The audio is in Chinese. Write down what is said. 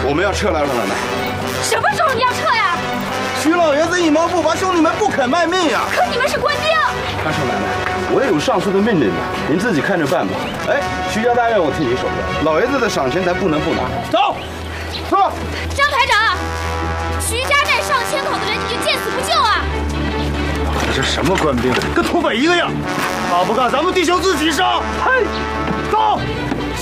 我们要撤了，老奶奶。 什么时候你要撤呀？ 徐老爷子一毛不拔，兄弟们不肯卖命呀！ 可你们是官兵。 大少奶奶，我也有上司的命令呢，您自己看着办吧。哎，徐家大院我替你守着，老爷子的赏钱咱不能不拿。走，走。 张排长，徐家寨上千口的人，你就见死不救啊？ 这是什么官兵，跟土匪一个样！打不干，咱们弟兄自己上！嘿，走！